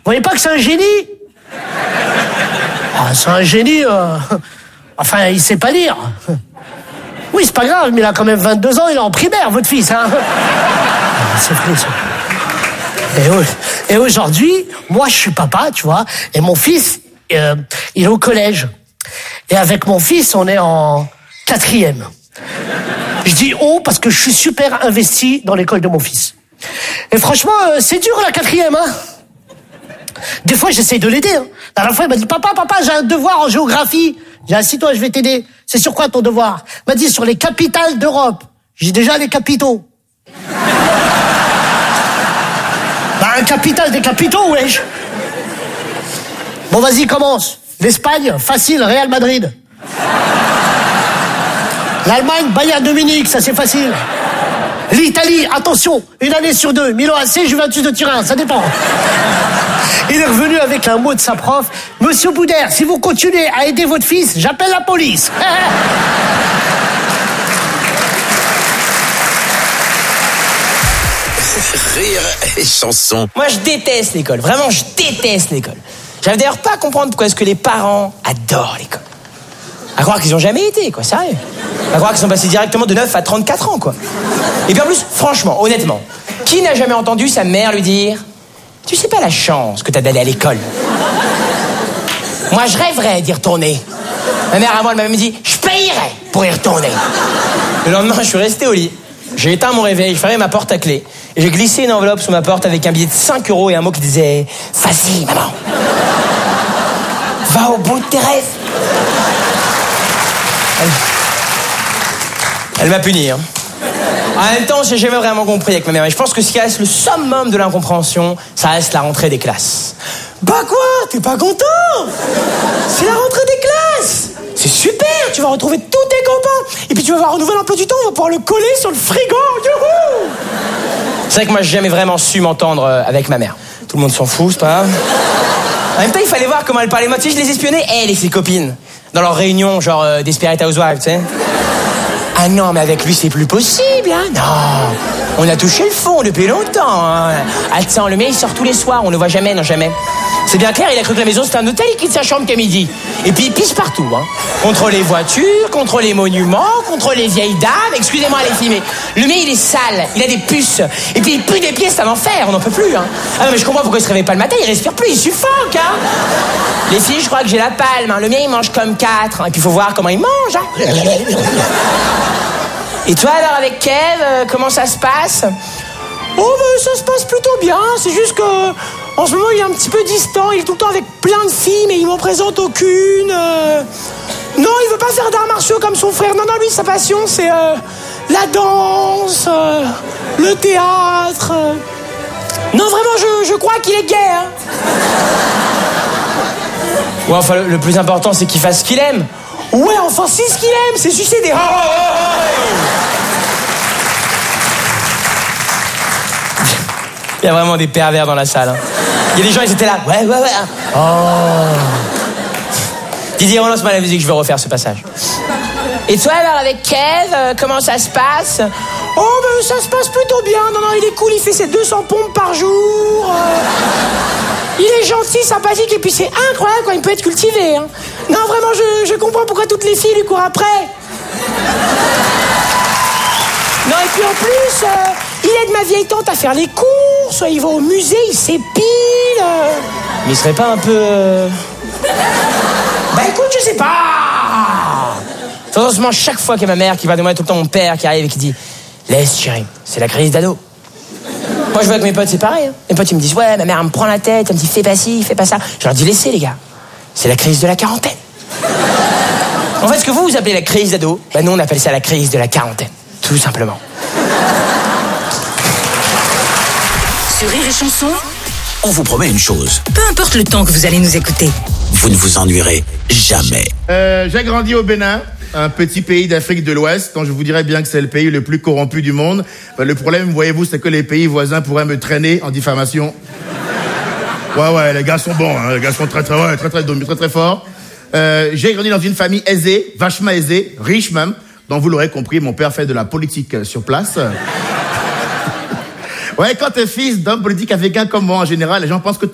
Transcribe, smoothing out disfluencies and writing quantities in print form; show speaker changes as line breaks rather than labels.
voyez pas que c'est un génie? Ah, c'est un génie, enfin, il sait pas lire. Oui, c'est pas grave, mais il a quand même 22 ans, il est en primaire, votre fils, hein. C'est vrai, ça. Et aujourd'hui, moi, je suis papa, tu vois, et mon fils, il est au collège. Et avec mon fils, on est en 4e. Je dis on parce que je suis super investi dans l'école de mon fils. Et franchement, c'est dur la 4e, hein. Des fois, j'essaye de l'aider. Hein. La dernière fois, il m'a dit, papa, j'ai un devoir en géographie. J'ai dit, assis-toi, je vais t'aider. C'est sur quoi ton devoir? Il m'a dit, sur les capitales d'Europe. J'ai déjà les capitaux. Un capital des capitaux, wesh. Bon, vas-y, commence. L'Espagne, facile, Real Madrid. L'Allemagne, Bayern de Munich, ça c'est facile. L'Italie, attention, 1 année sur 2, Milan AC, Juventus de Turin, ça dépend. Il est revenu avec un mot de sa prof. Monsieur Boudère, si vous continuez à aider votre fils, j'appelle la police.
Rire et chanson.
Moi, je déteste l'école. Vraiment, je déteste l'école. J'arrive d'ailleurs pas à comprendre pourquoi est-ce que les parents adorent l'école. À croire qu'ils ont jamais été, quoi, sérieux. À croire qu'ils sont passés directement de 9 à 34 ans, quoi. Et puis en plus, franchement, honnêtement, qui n'a jamais entendu sa mère lui dire « Tu sais pas la chance que t'as d'aller à l'école ?» Moi, je rêverais d'y retourner. Ma mère, avant, elle m'avait dit « Je payerais pour y retourner. » Le lendemain, je suis resté au lit. J'ai éteint mon réveil, je fermé ma porte à clé. Et j'ai glissé une enveloppe sous ma porte avec un billet de 5 € et un mot qui disait « Vas-y, maman. Va au bout de tes rêves. » Elle m'a puni, hein. En même temps, j'ai jamais vraiment compris avec ma mère. Et je pense que ce qui reste le summum de l'incompréhension, ça reste la rentrée des classes. Bah quoi? T'es pas content? C'est la rentrée des classes. C'est super, tu vas retrouver tous tes copains. Et puis tu vas avoir un nouvel emploi du temps, on va pouvoir le coller sur le frigo. Youhou! C'est vrai que moi, j'ai jamais vraiment su m'entendre avec ma mère. Tout le monde s'en fout, c'est pas grave. En même temps, il fallait voir comment elle parlait. Moi, tu sais, je les espionnais, elle et ses copines. Dans leurs réunions, genre Desperate Housewives, tu sais. Ah non, mais avec lui, c'est plus possible, hein. Non, on a touché le fond depuis longtemps, hein. Attends, le mien, il sort tous les soirs, on ne le voit jamais, non, jamais. C'est bien clair, il a cru que la maison, c'était un hôtel, il quitte sa chambre qu'à midi. Et puis, il pisse partout, hein. Contre les voitures, contre les monuments, contre les vieilles dames. Excusez-moi, les filles, mais le mien, il est sale, il a des puces. Et puis, il pue des pieds, c'est un enfer, on n'en peut plus, hein. Ah non, mais je comprends pourquoi il se réveille pas le matin, il respire plus, il suffoque, hein. Les filles, je crois que j'ai la palme, hein. Le mien, il mange comme 4, hein. Et puis, il faut voir comment il mange, hein. Et toi, alors, avec Kev, comment ça se passe? Oh, ben, ça se passe plutôt bien. C'est juste que, en ce moment, il est un petit peu distant. Il est tout le temps avec plein de filles, mais il m'en présente aucune. Non, il veut pas faire d'arts martiaux comme son frère. Non, lui, sa passion, c'est la danse, le théâtre. Non, vraiment, je crois qu'il est gay, hein. Ouais, enfin, le plus important, c'est qu'il fasse ce qu'il aime. Ouais, enfin, c'est ce qu'il aime, c'est sucer des... Il y a vraiment des pervers dans la salle, hein. Il y a des gens, ils étaient là. Ouais. Hein. Oh. Didier, relance-moi la musique, je veux refaire ce passage. Et toi, alors, avec Kev, comment ça se passe? Oh, ben, ça se passe plutôt bien. Non, il est cool, il fait ses 200 pompes par jour. Il est gentil, sympathique, et puis c'est incroyable quand il peut être cultivé, hein. Non, vraiment, je comprends pourquoi toutes les filles lui courent après. Non, et puis en plus, il aide ma vieille tante à faire les courses, il va au musée, il s'épile. Mais il serait pas un peu... Bah écoute, je sais pas. Franchement, chaque fois qu'il y a ma mère qui va demander tout le temps mon père qui arrive et qui dit « Laisse, chérie, c'est la crise d'ado. » Moi, je vois avec mes potes, c'est pareil, hein. Mes potes, ils me disent « Ouais, ma mère, elle me prend la tête, elle me dit « Fais pas ci, fais pas ça. » Je leur dis « Laissez, les gars. C'est la crise de la quarantaine. » En fait, ce que vous appelez la crise d'ado, bah nous, on appelle ça la crise de la quarantaine. Tout simplement.
Sur Rire et Chanson,
On vous promet une chose.
peu importe le temps que vous allez nous écouter.
Vous ne vous ennuierez jamais.
J'ai grandi au Bénin, un petit pays d'Afrique de l'Ouest, dont je vous dirais bien que c'est le pays le plus corrompu du monde. Le problème, voyez-vous, c'est que les pays voisins pourraient me traîner en diffamation. Ouais, les gars sont bons, hein. Les gars sont très forts. J'ai grandi dans une famille aisée, vachement aisée, riche même, dont vous l'aurez compris, mon père fait de la politique sur place. Ouais, quand t'es fils d'homme politique africain comme moi, en général, les gens pensent que